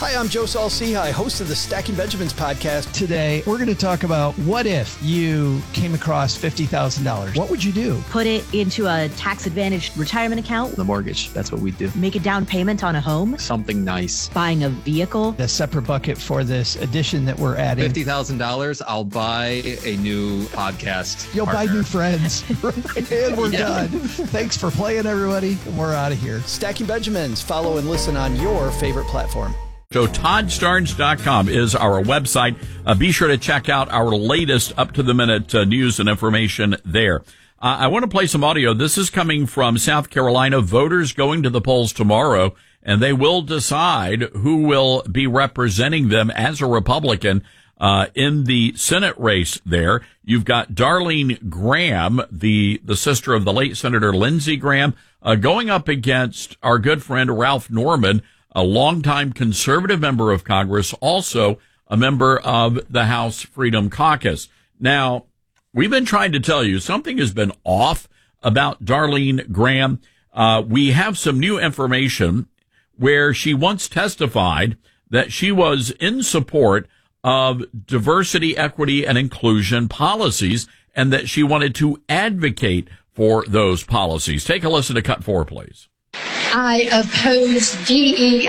Hi, I'm Joe Saul-Sehy, host of the Stacking Benjamins podcast. Today, we're going to talk about what if you came across $50,000? What would you do? Put it into a tax-advantaged retirement account. The mortgage, that's what we do. Make a down payment on a home. Something nice. Buying a vehicle. A separate bucket for this addition that we're adding. $50,000, I'll buy a new podcast. You'll partner. buy new friends. And we're done. Thanks for playing, everybody. We're out of here. Stacking Benjamins. Follow and listen on your favorite platform. So ToddStarnes.com is our website. Be sure to check out our latest up-to-the-minute news and information there. I want to play some audio. This is coming from South Carolina. Voters going to the polls tomorrow, and they will decide who will be representing them as a Republican in the Senate race there. You've got Darlene Graham, the sister of the late Senator Lindsey Graham, going up against our good friend Ralph Norman, a longtime conservative member of Congress, also a member of the House Freedom Caucus. Now, we've been trying to tell you something has been off about Darlene Graham. We have some new information where she once testified that she was in support of diversity, equity, and inclusion policies, and that she wanted to advocate for those policies. Take a listen to Cut 4, please. I oppose DEI.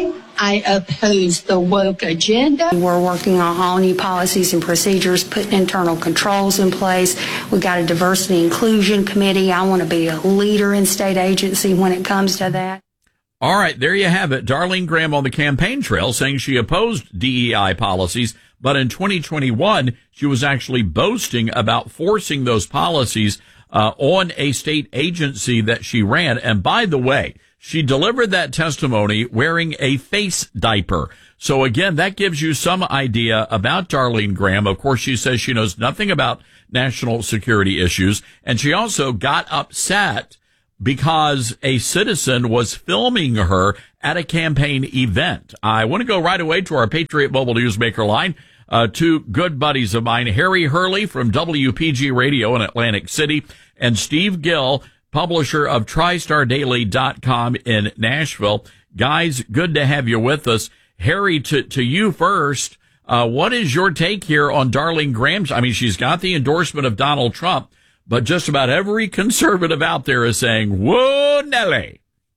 I oppose the woke agenda. We're working on all new policies and procedures, putting internal controls in place. We got a diversity inclusion committee. I want to be a leader in state agency when it comes to that. All right, there you have it. Darlene Graham on the campaign trail saying she opposed DEI policies, but in 2021, she was actually boasting about forcing those policies on a state agency that she ran. And by the way, she delivered that testimony wearing a face diaper. So again, that gives you some idea about Darlene Graham. Of course, she says she knows nothing about national security issues. And she also got upset because a citizen was filming her at a campaign event. I want to go right away to our Patriot Mobile Newsmaker line. Two good buddies of mine, Harry Hurley from WPG Radio in Atlantic City, and Steve Gill, publisher of TriStarDaily.com in Nashville. Guys, good to have you with us. Harry, to you first, what is your take here on Darlene Graham? I mean, she's got the endorsement of Donald Trump, but just about every conservative out there is saying, whoa, Nelly.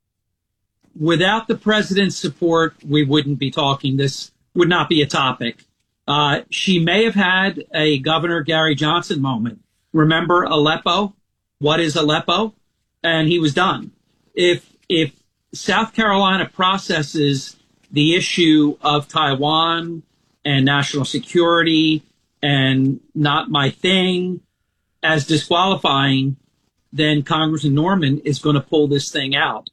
Without the president's support, we wouldn't be talking. This would not be a topic. She may have had a Governor Gary Johnson moment. Remember Aleppo? What is Aleppo? And he was done. If South Carolina processes the issue of Taiwan and national security and not my thing as disqualifying, then Congressman Norman is going to pull this thing out.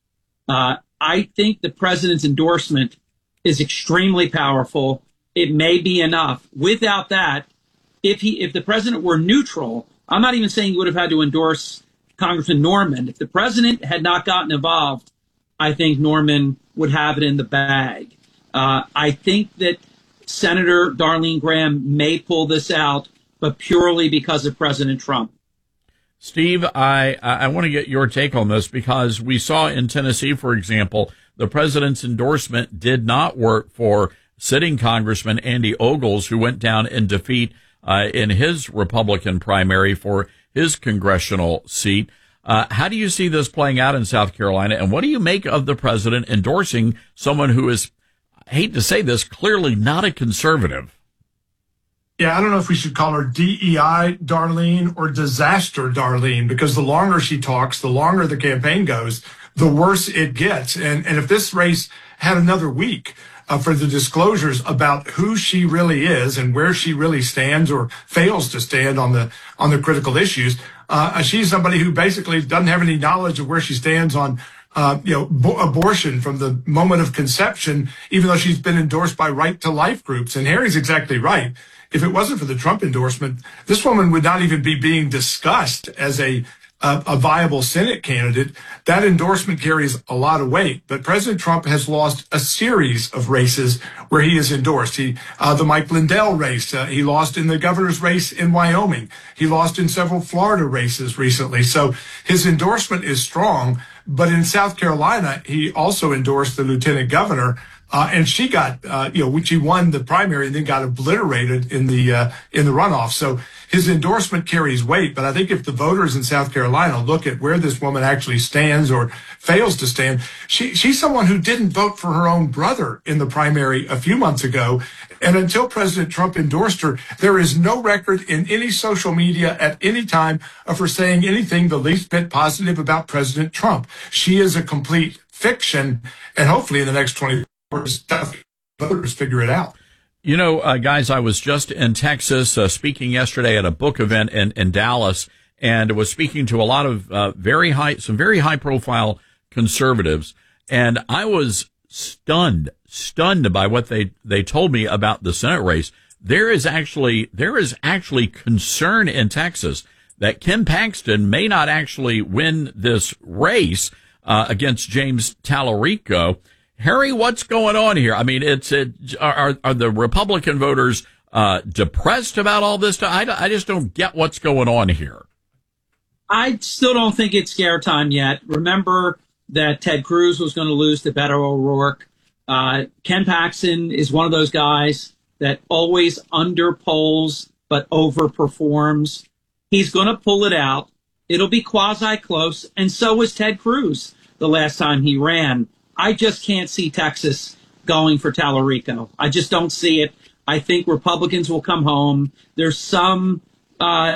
I think the president's endorsement is extremely powerful. It may be enough. Without that, if the president were neutral, I'm not even saying he would have had to endorse Congressman Norman. If the president had not gotten involved, I think Norman would have it in the bag. I think that Senator Darlene Graham may pull this out, but purely because of President Trump. Steve, I want to get your take on this because we saw in Tennessee, for example, the president's endorsement did not work for sitting Congressman Andy Ogles, who went down in defeat in his Republican primary for his congressional seat. How do you see this playing out in South Carolina, and what do you make of the president endorsing someone who is, I hate to say this, clearly not a conservative? Yeah, I don't know if we should call her DEI Darlene or disaster Darlene, because the longer she talks, the longer the campaign goes, the worse it gets. And if this race had another week for the disclosures about who she really is and where she really stands or fails to stand on the critical issues, she's somebody who basically doesn't have any knowledge of where she stands on abortion from the moment of conception, even though she's been endorsed by Right to Life groups. And Harry's exactly right. If it wasn't for the Trump endorsement, this woman would not even be being discussed as a viable Senate candidate. That endorsement carries a lot of weight. But President Trump has lost a series of races where he is endorsed. The Mike Lindell race, he lost in the governor's race in Wyoming. He lost in several Florida races recently. So his endorsement is strong. But in South Carolina, he also endorsed the lieutenant governor And she got, when she won the primary and then got obliterated in the runoff. So his endorsement carries weight. But I think if the voters in South Carolina look at where this woman actually stands or fails to stand, she's someone who didn't vote for her own brother in the primary a few months ago. And until President Trump endorsed her, there is no record in any social media at any time of her saying anything the least bit positive about President Trump. She is a complete fiction. And hopefully in the next 20 voters figure it out. Guys, I was just in Texas speaking yesterday at a book event in Dallas, and was speaking to a lot of some very high profile conservatives, and I was stunned by what they told me about the Senate race. There is actually concern in Texas that Ken Paxton may not actually win this race against James Tallarico. Harry, what's going on here? I mean, are the Republican voters depressed about all this stuff? I just don't get what's going on here. I still don't think it's scare time yet. Remember that Ted Cruz was going to lose to Beto O'Rourke. Ken Paxton is one of those guys that always underpolls but overperforms. He's going to pull it out. It'll be quasi-close, and so was Ted Cruz the last time he ran. I just can't see Texas going for Tallarico. I just don't see it. I think Republicans will come home. There's some about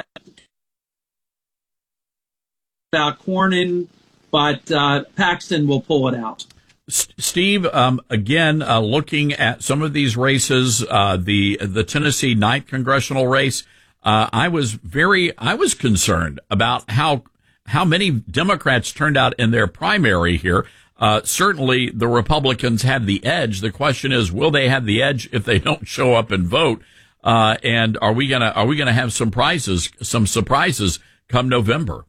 Cornyn, but Paxton will pull it out. Steve, again, looking at some of these races, the Tennessee 9th congressional race, I was concerned about how many Democrats turned out in their primary here. Certainly the Republicans had the edge. The question is, will they have the edge if they don't show up and vote? And are we gonna have some surprises come November?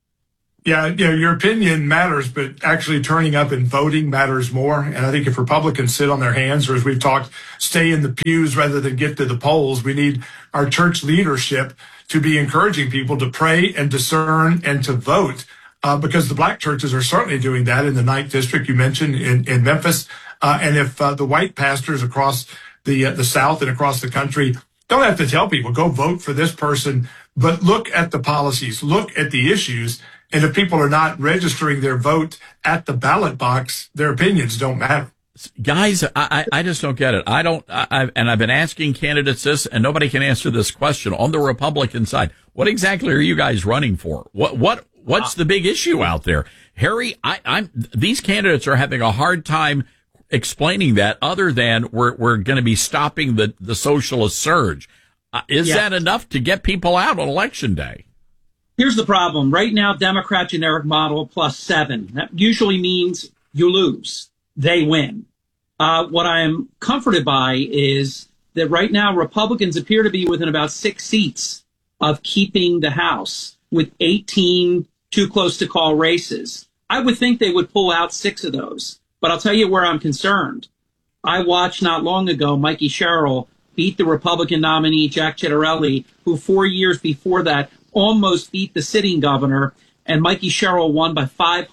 Yeah, your opinion matters, but actually turning up and voting matters more. And I think if Republicans sit on their hands, or as we've talked, stay in the pews rather than get to the polls, we need our church leadership to be encouraging people to pray and discern and to vote. Because the black churches are certainly doing that in the 9th district you mentioned in Memphis. And if the white pastors across the South and across the country don't have to tell people, go vote for this person, but look at the policies, look at the issues. And if people are not registering their vote at the ballot box, their opinions don't matter. Guys, I just don't get it. And I've been asking candidates this, and nobody can answer this question. On the Republican side, what exactly are you guys running for? What's the big issue out there? Harry, these candidates are having a hard time explaining that, other than we're going to be stopping the socialist surge. Is that enough to get people out on election day? Here's the problem. Right now, Democrat generic model +7. That usually means you lose. They win. What I am comforted by is that right now Republicans appear to be within about 6 seats of keeping the House, with 18 too close to call races. I would think they would pull out 6 of those. But I'll tell you where I'm concerned. I watched not long ago Mikey Sherrill beat the Republican nominee, Jack Ciattarelli, who 4 years before that almost beat the sitting governor, and Mikey Sherrill won by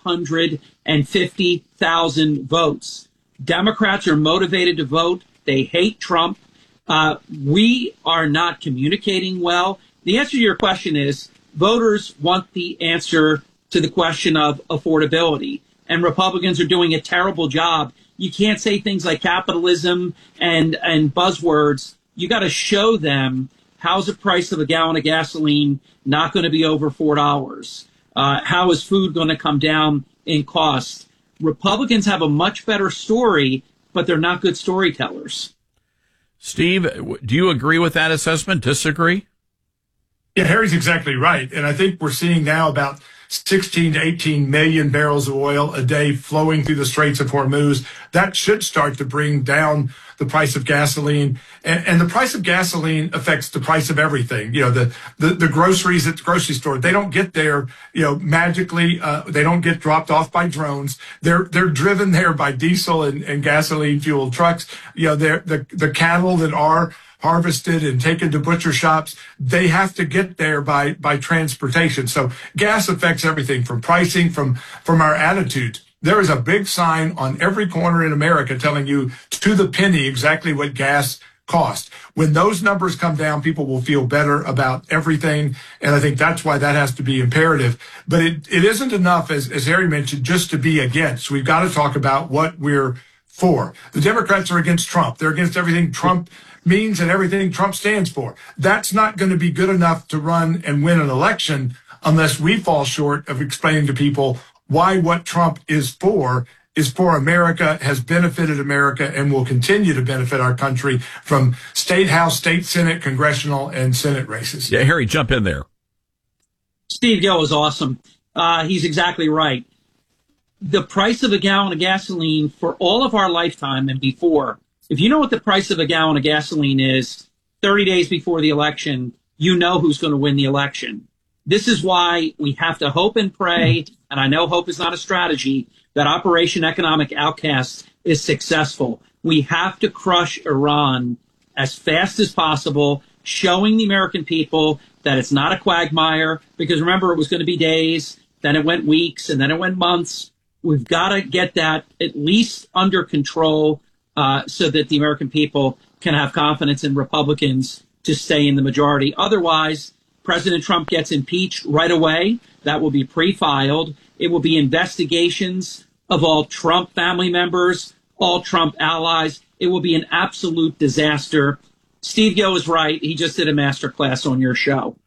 550,000 votes. Democrats are motivated to vote. They hate Trump. We are not communicating well. The answer to your question is voters want the answer to the question of affordability, and Republicans are doing a terrible job. You can't say things like capitalism and buzzwords. You got to show them how's the price of a gallon of gasoline not going to be over $4. How is food going to come down in cost? Republicans have a much better story, but they're not good storytellers. Steve, do you agree with that assessment? Disagree? Yeah, Harry's exactly right. And I think we're seeing now about 16 to 18 million barrels of oil a day flowing through the Straits of Hormuz. That should start to bring down the price of gasoline. And the price of gasoline affects the price of everything. You know, the groceries at the grocery store, they don't get there, magically. They don't get dropped off by drones. They're driven there by diesel and gasoline fueled trucks. The cattle that are harvested and taken to butcher shops, they have to get there by transportation. So gas affects everything from pricing, from our attitude There is a big sign on every corner in America telling you to the penny exactly what gas cost. When those numbers come down, people will feel better about everything. And I think that's why that has to be imperative. But it isn't enough, as Harry mentioned, just to be against. We've got to talk about what we're for. The Democrats are against Trump. They're against everything Trump means and everything Trump stands for. That's not going to be good enough to run and win an election unless we fall short of explaining to people why what Trump is for America, has benefited America, and will continue to benefit our country from state house, state senate, congressional, and senate races. Yeah, Harry, jump in there. Steve Gill is awesome. He's exactly right. The price of a gallon of gasoline for all of our lifetime and before, if you know what the price of a gallon of gasoline is 30 days before the election, you know who's going to win the election. This is why we have to hope and pray, and I know hope is not a strategy, that Operation Economic Outcast is successful. We have to crush Iran as fast as possible, showing the American people that it's not a quagmire, because remember, it was going to be days, then it went weeks, and then it went months. We've got to get that at least under control so that the American people can have confidence in Republicans to stay in the majority. Otherwise, President Trump gets impeached right away. That will be pre-filed. It will be investigations of all Trump family members, all Trump allies. It will be an absolute disaster. Steve Gill is right. He just did a masterclass on your show.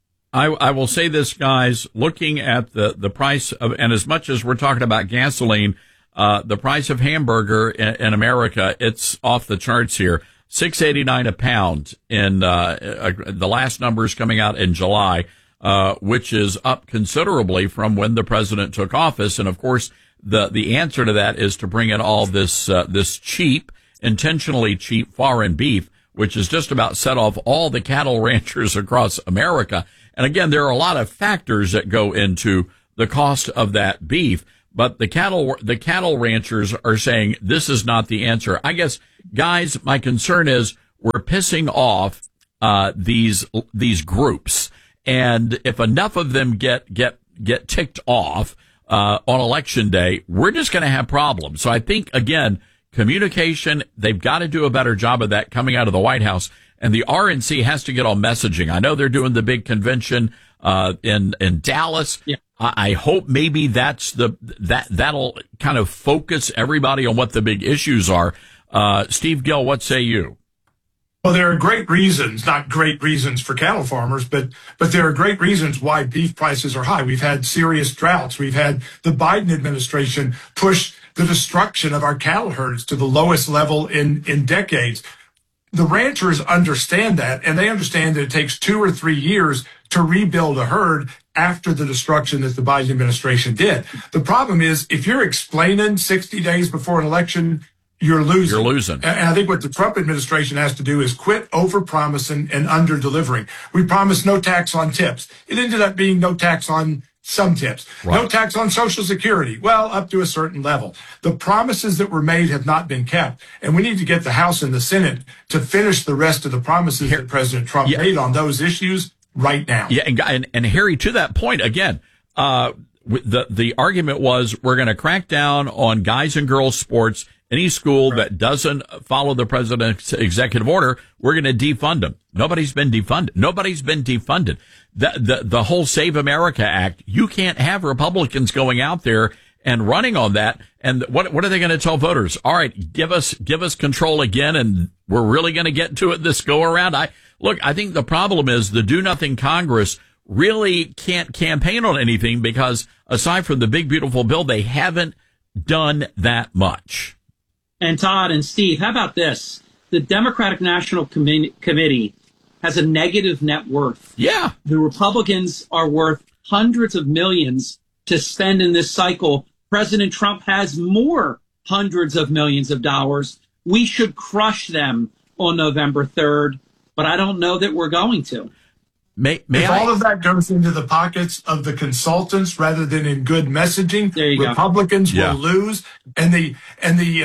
I will say this, guys, looking at the price of, and as much as we're talking about gasoline, the price of hamburger in America, it's off the charts here. $6.89 a pound in the last numbers coming out in July, which is up considerably from when the president took office. And of course, the answer to that is to bring in all this cheap, intentionally cheap foreign beef, which has just about set off all the cattle ranchers across America. And again, there are a lot of factors that go into the cost of that beef, but the cattle ranchers are saying this is not the answer. I guess, guys, my concern is we're pissing off these groups, and if enough of them get ticked off on election day, we're just going to have problems. So I think, again, communication, they've got to do a better job of that coming out of the White House, and the RNC has to get on messaging. I know they're doing the big convention in Dallas. Yeah. I hope maybe that'll kind of focus everybody on what the big issues are. Steve Gill, what say you? Well, there are great reasons, not great reasons for cattle farmers, but there are great reasons why beef prices are high. We've had serious droughts. We've had the Biden administration push the destruction of our cattle herds to the lowest level in decades. The ranchers understand that, and they understand that it takes 2 or 3 years to rebuild a herd after the destruction that the Biden administration did. The problem is, if you're explaining 60 days before an election, you're losing. You're losing. And I think what the Trump administration has to do is quit over-promising and under-delivering. We promised no tax on tips. It ended up being no tax on some tips. Right. No tax on Social Security. Well, up to a certain level. The promises that were made have not been kept. And we need to get the House and the Senate to finish the rest of the promises that President Trump made on those issues right now. Yeah, and Harry, to that point, again, the argument was we're going to crack down on guys and girls sports. Any school that doesn't follow the president's executive order, we're going to defund them. Nobody's been defunded. The whole Save America Act, you can't have Republicans going out there and running on that. And what are they going to tell voters? All right, give us control again, and we're really going to get to it this go around. I think the problem is the do nothing Congress really can't campaign on anything because aside from the big beautiful bill, they haven't done that much. And Todd and Steve, how about this? The Democratic National Committee has a negative net worth. Yeah. The Republicans are worth hundreds of millions to spend in this cycle. President Trump has more hundreds of millions of dollars. We should crush them on November 3rd, but I don't know that we're going to. If all of that goes into the pockets of the consultants rather than in good messaging, Republicans will lose, and the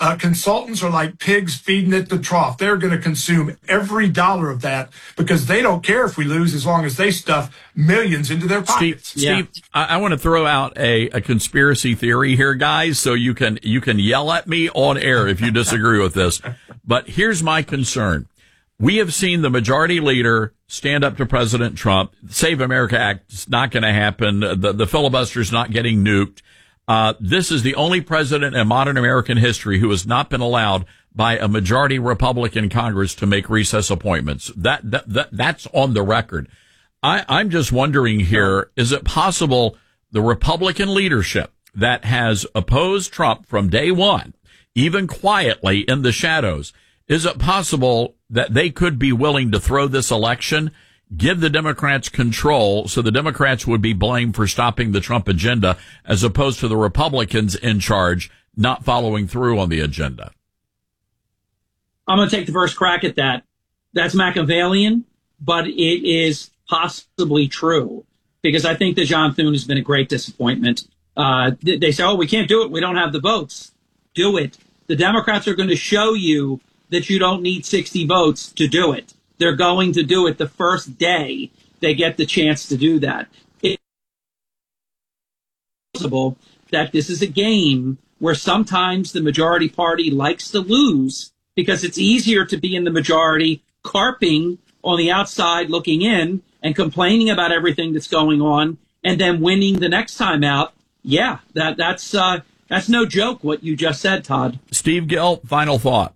consultants are like pigs feeding at the trough. They're going to consume every dollar of that because they don't care if we lose as long as they stuff millions into their pockets. Steve, I want to throw out a conspiracy theory here, guys, so you can yell at me on air if you disagree with this. But here's my concern. We have seen the majority leader stand up to President Trump. Save America Act is not going to happen. The filibuster's not getting nuked. This is the only president in modern American history who has not been allowed by a majority Republican Congress to make recess appointments. That's on the record. I'm just wondering here, is it possible the Republican leadership that has opposed Trump from day one, even quietly in the shadows, is it possible that they could be willing to throw this election, give the Democrats control so the Democrats would be blamed for stopping the Trump agenda as opposed to the Republicans in charge not following through on the agenda? I'm going to take the first crack at that. That's Machiavellian, but it is possibly true because I think that John Thune has been a great disappointment. They say, oh, we can't do it. We don't have the votes. Do it. The Democrats are going to show you that you don't need 60 votes to do it. They're going to do it the first day they get the chance to do that. It's possible that this is a game where sometimes the majority party likes to lose because it's easier to be in the majority, carping on the outside looking in and complaining about everything that's going on and then winning the next time out. Yeah, that's no joke what you just said, Todd. Steve Gill, final thought.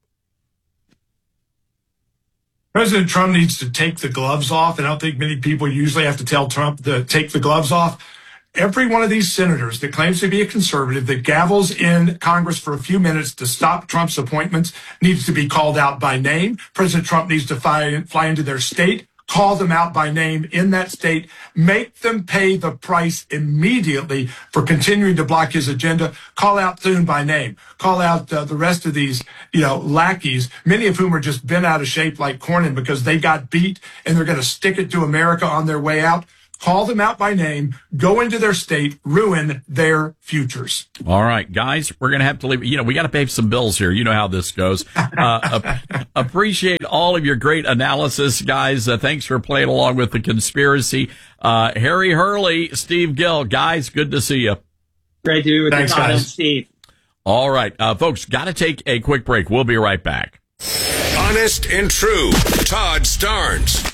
President Trump needs to take the gloves off, and I don't think many people usually have to tell Trump to take the gloves off. Every one of these senators that claims to be a conservative that gavels in Congress for a few minutes to stop Trump's appointments needs to be called out by name. President Trump needs to fly into their state, call them out by name in that state, make them pay the price immediately for continuing to block his agenda. Call out Thune by name. Call out the rest of these, lackeys, many of whom are just bent out of shape like Cornyn because they got beat and they're going to stick it to America on their way out. Call them out by name, go into their state, ruin their futures. All right, guys, we're going to have to leave. We got to pay some bills here. You know how this goes. Appreciate all of your great analysis, guys. Thanks for playing along with the conspiracy. Harry Hurley, Steve Gill, guys, good to see you. Great to be with you, Todd and Steve. All right, folks, got to take a quick break. We'll be right back. Honest and true, Todd Starnes.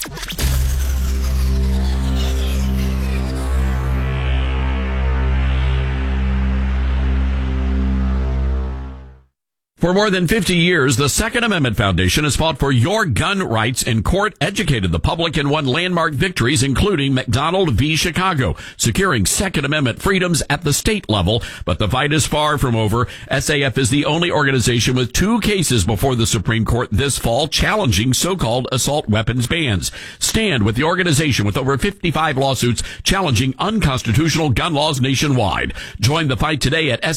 For more than 50 years, the Second Amendment Foundation has fought for your gun rights in court, educated the public, and won landmark victories, including McDonald v. Chicago, securing Second Amendment freedoms at the state level. But the fight is far from over. SAF is the only organization with 2 cases before the Supreme Court this fall challenging so-called assault weapons bans. Stand with the organization with over 55 lawsuits challenging unconstitutional gun laws nationwide. Join the fight today at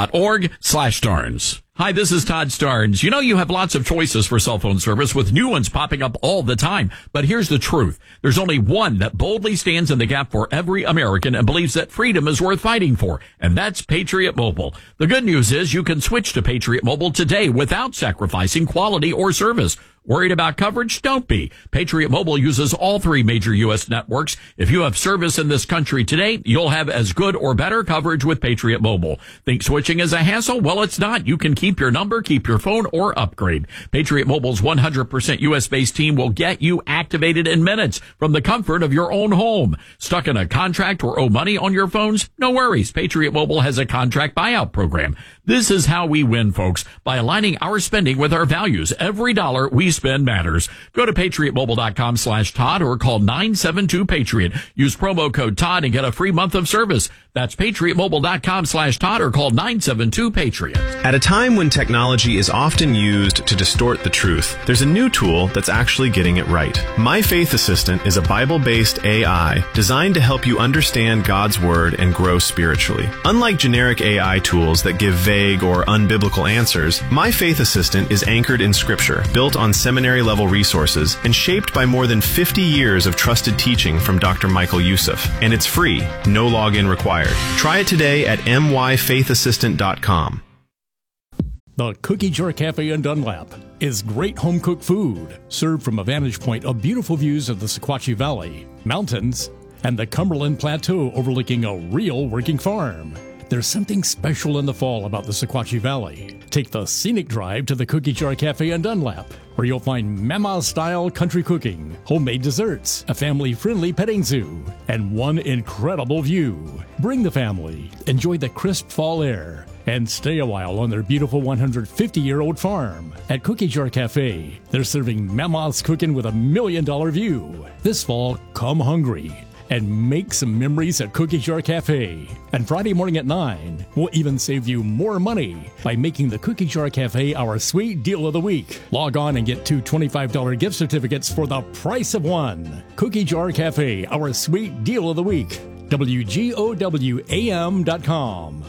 saf.org/Starnes. Hi, this is Todd Starnes. You have lots of choices for cell phone service with new ones popping up all the time. But here's the truth. There's only one that boldly stands in the gap for every American and believes that freedom is worth fighting for. And that's Patriot Mobile. The good news is you can switch to Patriot Mobile today without sacrificing quality or service. Worried about coverage? Don't be. Patriot Mobile uses all 3 major U.S. networks. If you have service in this country today, you'll have as good or better coverage with Patriot Mobile. Think switching is a hassle? Well, it's not. You can keep your number, keep your phone, or upgrade. Patriot Mobile's 100% U.S.-based team will get you activated in minutes from the comfort of your own home. Stuck in a contract or owe money on your phones? No worries. Patriot Mobile has a contract buyout program. This is how we win, folks, by aligning our spending with our values. Every dollar we spend matters. Go to patriotmobile.com/Todd or call 972-PATRIOT. Use promo code Todd and get a free month of service. That's patriotmobile.com/Todd or call 972-PATRIOT. At a time when technology is often used to distort the truth, there's a new tool that's actually getting it right. My Faith Assistant is a Bible-based AI designed to help you understand God's Word and grow spiritually. Unlike generic AI tools that give vague or unbiblical answers, My Faith Assistant is anchored in Scripture, built on seminary-level resources, and shaped by more than 50 years of trusted teaching from Dr. Michael Youssef. And it's free, no login required. Try it today at myfaithassistant.com. The Cookie Jar Cafe in Dunlap is great home-cooked food served from a vantage point of beautiful views of the Sequatchie Valley, mountains, and the Cumberland Plateau overlooking a real working farm. There's something special in the fall about the Sequatchie Valley. Take the scenic drive to the Cookie Jar Cafe in Dunlap, where you'll find Mama-style country cooking, homemade desserts, a family-friendly petting zoo, and one incredible view. Bring the family, enjoy the crisp fall air, and stay a while on their beautiful 150-year-old farm. At Cookie Jar Cafe, they're serving Mama's cooking with $1 million view. This fall, come hungry and make some memories at Cookie Jar Cafe. And Friday morning at 9, we'll even save you more money by making the Cookie Jar Cafe our sweet deal of the week. Log on and get 2 $25 gift certificates for the price of one. Cookie Jar Cafe, our sweet deal of the week. WGOWAM.com.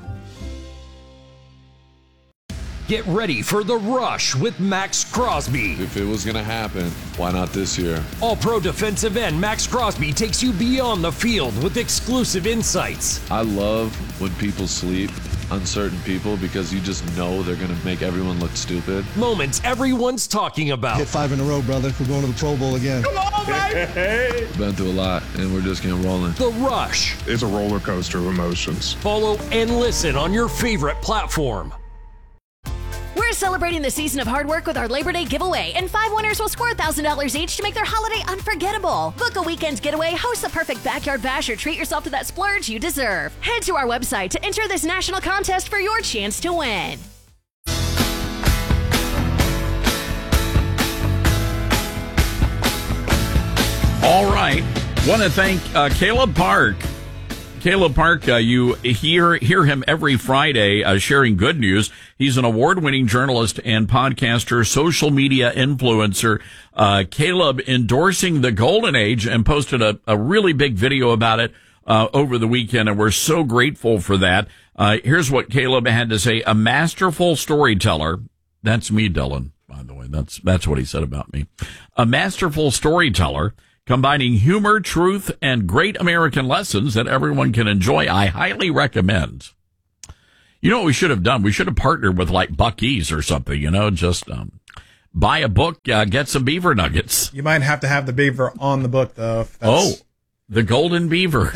Get ready for The Rush with Max Crosby. If it was going to happen, why not this year? All-pro defensive end Max Crosby takes you beyond the field with exclusive insights. I love when people sleep on certain people because you just know they're going to make everyone look stupid. Moments everyone's talking about. Hit 5 in a row, brother. We're going to the Pro Bowl again. Come on, baby! Been through a lot, and we're just getting rolling. The Rush. It's a roller coaster of emotions. Follow and listen on your favorite platform. We're celebrating the season of hard work with our Labor Day giveaway, and 5 winners will score $1,000 each to make their holiday unforgettable. Book a weekend getaway, host the perfect backyard bash, or treat yourself to that splurge you deserve. Head to our website to enter this national contest for your chance to win. All right. Want to thank Caleb Park. Caleb Park, you hear him every Friday sharing good news. He's an award-winning journalist and podcaster, social media influencer. Caleb endorsing the Golden Age and posted a really big video about it over the weekend, and we're so grateful for that. Here's what Caleb had to say. A masterful storyteller. That's me, Dylan, by the way. That's what he said about me. A masterful storyteller, combining humor, truth, and great American lessons that everyone can enjoy. I highly recommend. You know what we should have done? We should have partnered with like Buc-ee's or something, just buy a book, get some beaver nuggets. You might have to have the beaver on the book, though. The Golden Beaver.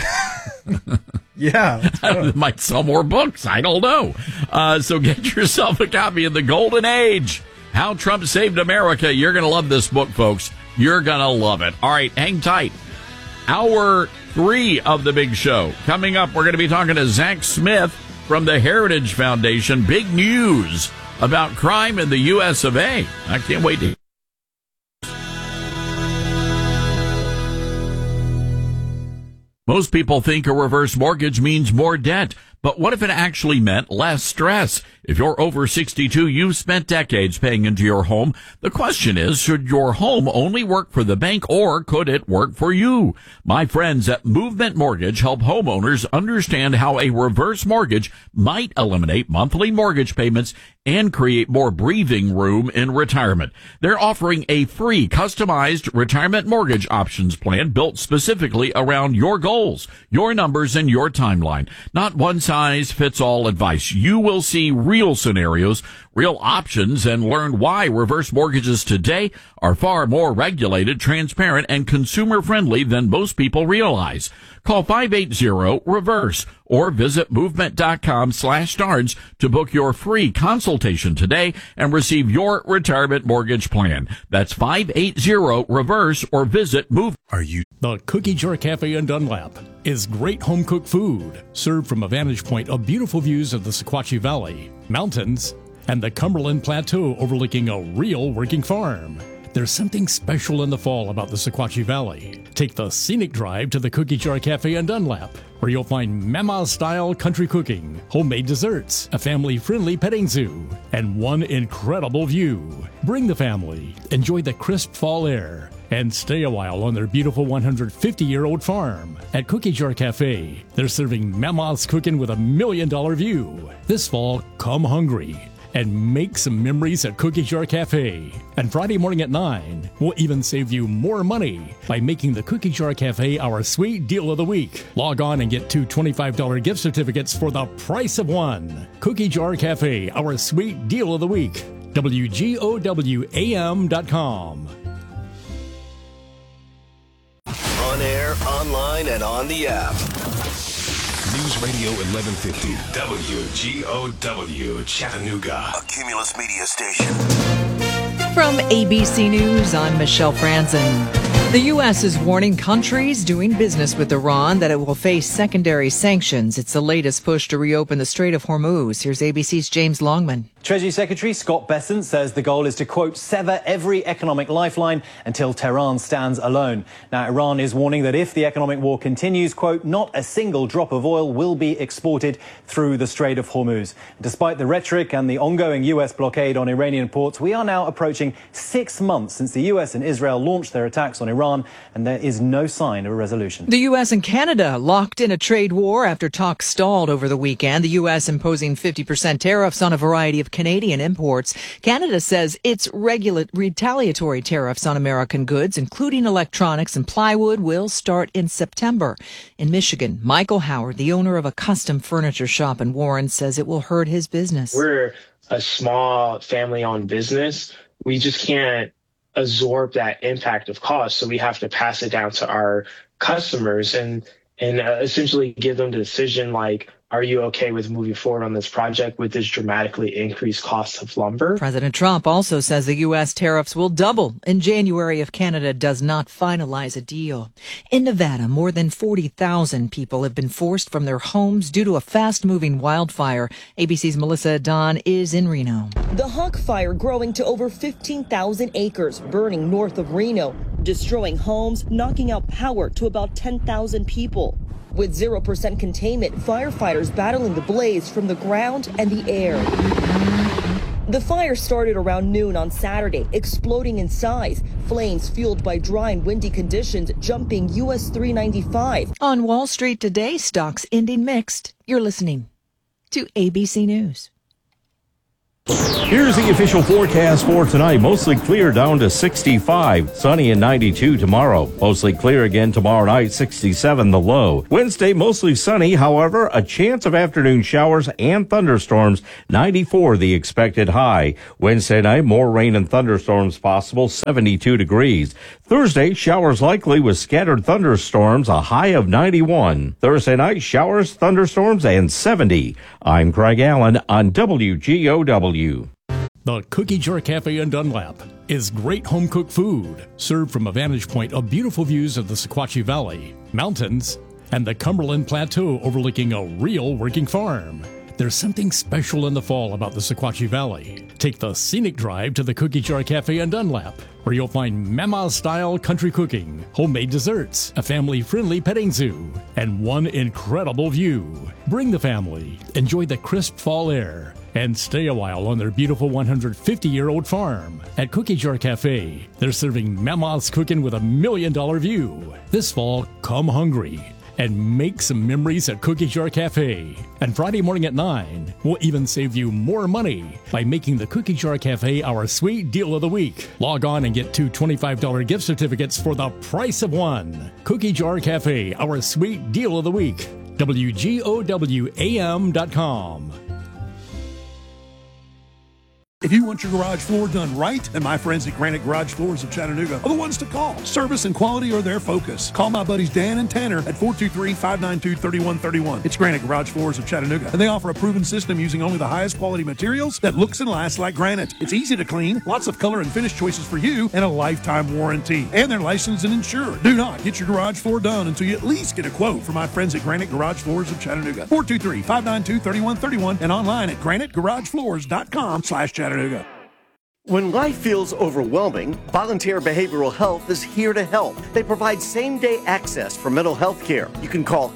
Yeah. Might sell more books. I don't know. So get yourself a copy of The Golden Age, How Trump Saved America. You're going to love this book, folks. You're going to love it. All right, hang tight. Hour 3 of the big show. Coming up, we're going to be talking to Zach Smith from the Heritage Foundation. Big news about crime in the U.S. of A. I can't wait to. Most people think a reverse mortgage means more debt. But what if it actually meant less stress? If you're over 62, you've spent decades paying into your home. The question is, should your home only work for the bank, or could it work for you? My friends at Movement Mortgage help homeowners understand how a reverse mortgage might eliminate monthly mortgage payments and create more breathing room in retirement. They're offering a free customized retirement mortgage options plan built specifically around your goals, your numbers, and your timeline. Not one size fits all advice. You will see real scenarios, real options, and learn why reverse mortgages today are far more regulated, transparent, and consumer friendly than most people realize. Call 580-REVERSE or visit movement.com/Starnes to book your free consultation today and receive your retirement mortgage plan. That's 580-REVERSE or visit Move. The Cookie Jar Cafe in Dunlap is great home-cooked food served from a vantage point of beautiful views of the Sequatchie Valley, mountains, and the Cumberland Plateau overlooking a real working farm. There's something special in the fall about the Sequatchie Valley. Take the scenic drive to the Cookie Jar Cafe in Dunlap, where you'll find Mama-style country cooking, homemade desserts, a family-friendly petting zoo, and one incredible view. Bring the family, enjoy the crisp fall air, and stay a while on their beautiful 150-year-old farm. At Cookie Jar Cafe, they're serving Mama's cooking with $1 million view. This fall, come hungry and make some memories at Cookie Jar Cafe. And Friday morning at 9, we'll even save you more money by making the Cookie Jar Cafe our sweet deal of the week. Log on and get 2 $25 gift certificates for the price of one. Cookie Jar Cafe, our sweet deal of the week. WGOWAM.com. On air, online, and on the app. News Radio 1150, WGOW, Chattanooga. A Cumulus Media Station. From ABC News, I'm Michelle Franzen. The U.S. is warning countries doing business with Iran that it will face secondary sanctions. It's the latest push to reopen the Strait of Hormuz. Here's ABC's James Longman. Treasury Secretary Scott Bessent says the goal is to, quote, sever every economic lifeline until Tehran stands alone. Now, Iran is warning that if the economic war continues, quote, not a single drop of oil will be exported through the Strait of Hormuz. Despite the rhetoric and the ongoing U.S. blockade on Iranian ports, we are now approaching 6 months since the U.S. and Israel launched their attacks on Iran, and there is no sign of a resolution. The U.S. and Canada locked in a trade war after talks stalled over the weekend. The U.S. imposing 50% tariffs on a variety of Canadian imports. Canada says its retaliatory tariffs on American goods, including electronics and plywood, will start in September. In Michigan, Michael Howard, the owner of a custom furniture shop in Warren, says it will hurt his business. We're a small family-owned business. We just can't absorb that impact of cost, so we have to pass it down to our customers and essentially give them the decision, like, are you okay with moving forward on this project with this dramatically increased cost of lumber? President Trump also says the U.S. tariffs will double in January if Canada does not finalize a deal. In Nevada, more than 40,000 people have been forced from their homes due to a fast-moving wildfire. ABC's Melissa Don is in Reno. The Hawk Fire growing to over 15,000 acres, burning north of Reno, destroying homes, knocking out power to about 10,000 people. With 0% containment, firefighters battling the blaze from the ground and the air. The fire started around noon on Saturday, exploding in size. Flames fueled by dry and windy conditions jumping US 395. On Wall Street today, stocks ending mixed. You're listening to ABC News. Here's the official forecast for tonight. Mostly clear down to 65. Sunny and 92 tomorrow. Mostly clear again tomorrow night, 67 the low. Wednesday, mostly sunny. However, a chance of afternoon showers and thunderstorms, 94 the expected high. Wednesday night, more rain and thunderstorms possible, 72 degrees. Thursday, showers likely with scattered thunderstorms, a high of 91. Thursday night, showers, thunderstorms, and 70. I'm Craig Allen on WGOW. The Cookie Jar Cafe in Dunlap is great home-cooked food, served from a vantage point of beautiful views of the Sequatchie Valley, mountains, and the Cumberland Plateau overlooking a real working farm. There's something special in the fall about the Sequatchie Valley. Take the scenic drive to the Cookie Jar Cafe in Dunlap, where you'll find Mama-style country cooking, homemade desserts, a family-friendly petting zoo, and one incredible view. Bring the family, enjoy the crisp fall air, and stay a while on their beautiful 150-year-old farm. At Cookie Jar Cafe, they're serving Mama's cooking with $1 million view. This fall, come hungry and make some memories at Cookie Jar Cafe. And Friday morning at 9, we'll even save you more money by making the Cookie Jar Cafe our sweet deal of the week. Log on and get 2 $25 gift certificates for the price of one. Cookie Jar Cafe, our sweet deal of the week. WGOWAM.com. If you want your garage floor done right, then my friends at Granite Garage Floors of Chattanooga are the ones to call. Service and quality are their focus. Call my buddies Dan and Tanner at 423-592-3131. It's Granite Garage Floors of Chattanooga, and they offer a proven system using only the highest quality materials that looks and lasts like granite. It's easy to clean, lots of color and finish choices for you, and a lifetime warranty. And they're licensed and insured. Do not get your garage floor done until you at least get a quote from my friends at Granite Garage Floors of Chattanooga. 423-592-3131 and online at granitegaragefloors.com/Chattanooga. When life feels overwhelming, Volunteer Behavioral Health is here to help. They provide same-day access for mental health care. You can call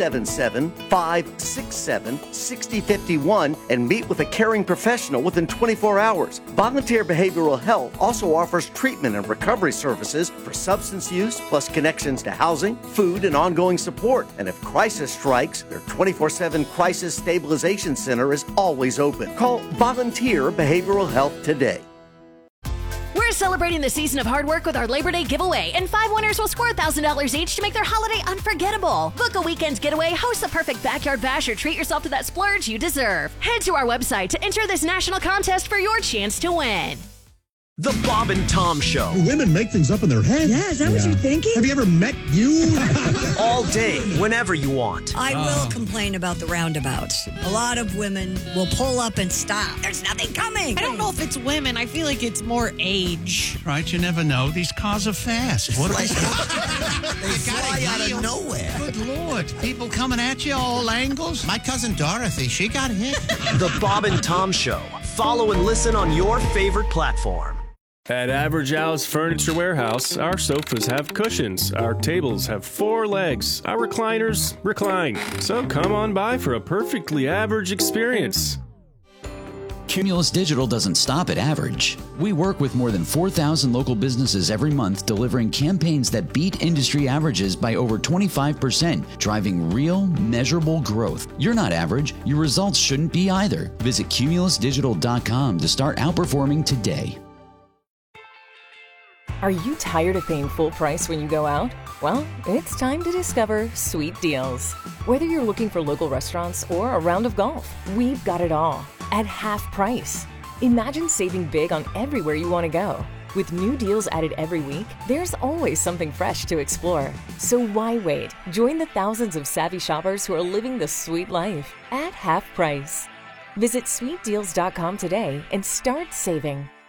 877-567-6051 and meet with a caring professional within 24 hours. Volunteer Behavioral Health also offers treatment and recovery services for substance use, plus connections to housing, food, and ongoing support. And if crisis strikes, their 24/7 Crisis Stabilization Center is always open. Call Volunteer Behavioral Health today. We're celebrating the season of hard work with our Labor Day giveaway, and 5 winners will score $1,000 each to make their holiday unforgettable. Book a weekend getaway, host the perfect backyard bash, or treat yourself to that splurge you deserve. Head to our website to enter this national contest for your chance to win. The Bob and Tom Show. Women make things up in their head. Yeah, is that what you're thinking? Have you ever met you? All day, whenever you want. I will complain about the roundabouts. A lot of women will pull up and stop. There's nothing coming. I don't know if it's women. I feel like it's more age. Right, you never know. These cars are fast. What They fly out of nowhere. Good Lord. People coming at you all angles. My cousin Dorothy, she got hit. The Bob and Tom Show. Follow and listen on your favorite platform. At Average Al's Furniture Warehouse, our sofas have cushions, our tables have 4 legs, our recliners recline. So come on by for a perfectly average experience. Cumulus Digital doesn't stop at average. We work with more than 4,000 local businesses every month, delivering campaigns that beat industry averages by over 25%, driving real, measurable growth. You're not average. Your results shouldn't be either. Visit cumulusdigital.com to start outperforming today. Are you tired of paying full price when you go out? Well, it's time to discover Sweet Deals. Whether you're looking for local restaurants or a round of golf, we've got it all at half price. Imagine saving big on everywhere you want to go. With new deals added every week, there's always something fresh to explore. So why wait? Join the thousands of savvy shoppers who are living the sweet life at half price. Visit sweetdeals.com today and start saving.